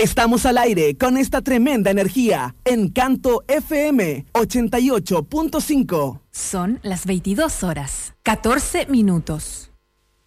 Estamos al aire con esta tremenda energía. Encanto FM 88.5. Son las 22 horas, 14 minutos.